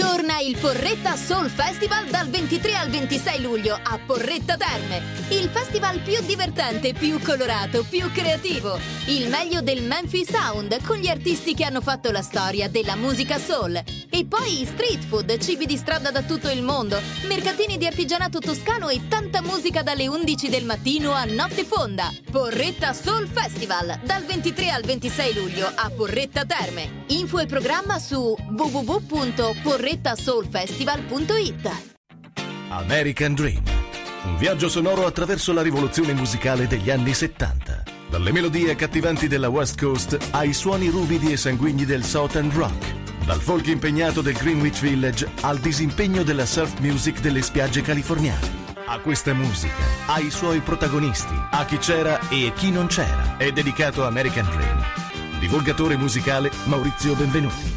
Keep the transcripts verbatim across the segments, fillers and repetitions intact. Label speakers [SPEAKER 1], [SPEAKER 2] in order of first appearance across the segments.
[SPEAKER 1] Torna il Porretta Soul Festival dal ventitré al ventisei luglio a Porretta Terme. Il festival più divertente, più colorato, più creativo. Il meglio del Memphis Sound con gli artisti che hanno fatto la storia della musica soul. E poi street food, cibi di strada da tutto il mondo, mercatini di artigianato toscano e tanta musica dalle undici del mattino a notte fonda. Porretta Soul Festival dal ventitré al ventisei luglio a Porretta Terme. Info e programma su w w w punto porretta soul festival punto i t.
[SPEAKER 2] American Dream, un viaggio sonoro attraverso la rivoluzione musicale degli anni settanta. Dalle melodie accattivanti della West Coast ai suoni ruvidi e sanguigni del Southern Rock. Dal folk impegnato del Greenwich Village al disimpegno della surf music delle spiagge californiane. A questa musica, ai suoi protagonisti, a chi c'era e chi non c'era, è dedicato American Dream. Divulgatore musicale Maurizio Benvenuti.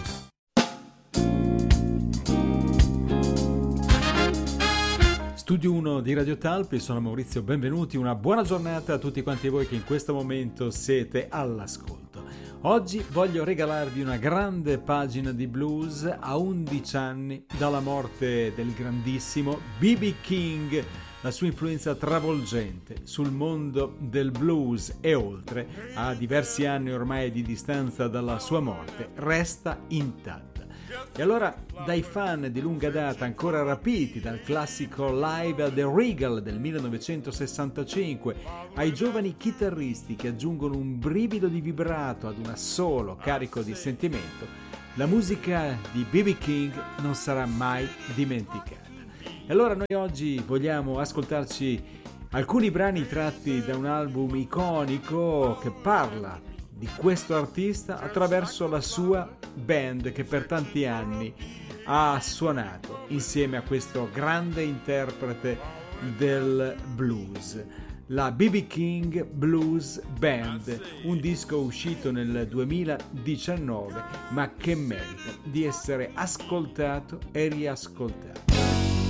[SPEAKER 3] Studio uno di Radio Talpi, sono Maurizio Benvenuti, una buona giornata a tutti quanti voi che in questo momento siete all'ascolto. Oggi voglio regalarvi una grande pagina di blues a undici anni dalla morte del grandissimo B B King. La sua influenza travolgente sul mondo del blues e oltre, a diversi anni ormai di distanza dalla sua morte, resta intatta. E allora, dai fan di lunga data ancora rapiti dal classico Live at the Regal del millenovecentosessantacinque, ai giovani chitarristi che aggiungono un brivido di vibrato ad un assolo carico di sentimento, la musica di B B King non sarà mai dimenticata. E allora noi oggi vogliamo ascoltarci alcuni brani tratti da un album iconico che parla di questo artista attraverso la sua band che per tanti anni ha suonato insieme a questo grande interprete del blues, la B B King Blues Band, un disco uscito nel duemiladiciannove ma che merita di essere ascoltato e riascoltato.